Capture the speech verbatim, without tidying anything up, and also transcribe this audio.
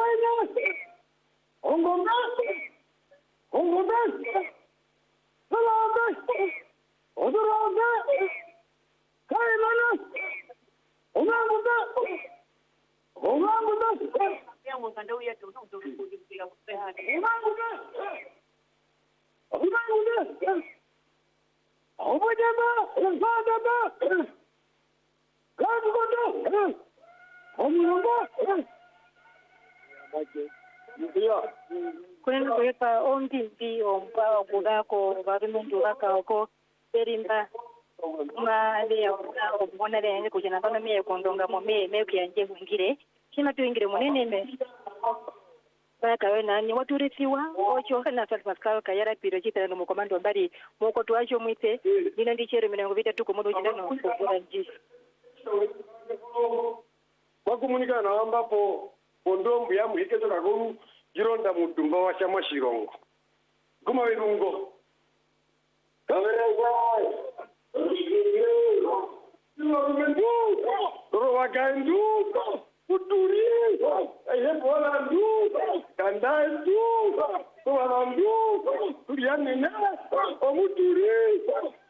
Kaina, Ongomba, Ongomba, Salama, Odoranga, Kaimana, Ongamuda, Ongamuda, Siamo quando io tu non devo dire la cosa. Ongamuda, Ongamuda, Obajaba, Zadaba, Gamuda, Omumba, Kwenye kuwepa ondi mbi omba okudako babimundu bakako berimba mali ya okubona lenge kujana bana miye kondonga mu miye meku yanje bungire kima tuingire munene me baka we nani waturisiwa ocho kana salfa skawa kayara piro chitana no komando mbali moko twacho mwite nina ndichere mirengo bitatu komodo chitano kugura nji wakomunika na ambapo ondombu ya muhikezo kaguru jironda mudumba wa chama shirongo kuma wirungo kamereza Doro wagandu uturi aye bola ndu kanda ndu bola ndu turiane na omuturi